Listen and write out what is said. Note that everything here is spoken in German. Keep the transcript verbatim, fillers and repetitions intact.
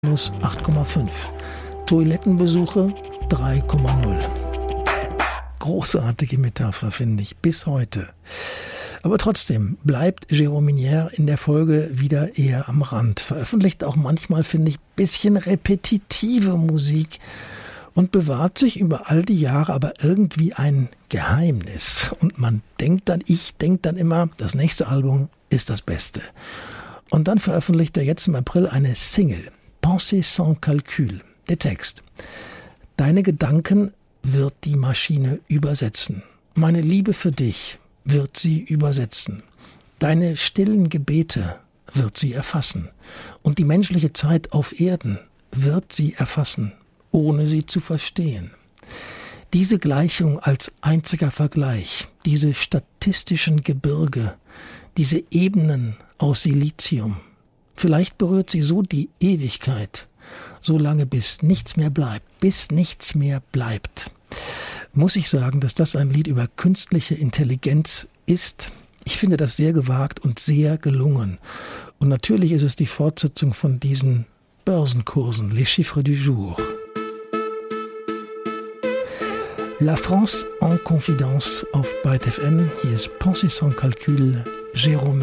minus acht Komma fünf. Toilettenbesuche drei Komma null. Großartige Metapher, finde ich, bis heute. Aber trotzdem bleibt Jérôme Minière in der Folge wieder eher am Rand. Veröffentlicht auch manchmal, finde ich, bisschen repetitive Musik und bewahrt sich über all die Jahre aber irgendwie ein Geheimnis. Und man denkt dann, ich denke dann immer, das nächste Album ist das Beste. Und dann veröffentlicht er jetzt im April eine Single, Pensée sans calcul. Der Text: Deine Gedanken wird die Maschine übersetzen. Meine Liebe für dich wird sie übersetzen. Deine stillen Gebete wird sie erfassen. Und die menschliche Zeit auf Erden wird sie erfassen, ohne sie zu verstehen. Diese Gleichung als einziger Vergleich, diese statistischen Gebirge, diese Ebenen aus Silizium, vielleicht berührt sie so die Ewigkeit, so lange bis nichts mehr bleibt, bis nichts mehr bleibt. Muss ich sagen, dass das ein Lied über künstliche Intelligenz ist. Ich finde das sehr gewagt und sehr gelungen. Und natürlich ist es die Fortsetzung von diesen Börsenkursen, les chiffres du jour. La France en Confidence auf Byte F M. Hier ist Pensée sans calcul, Jérôme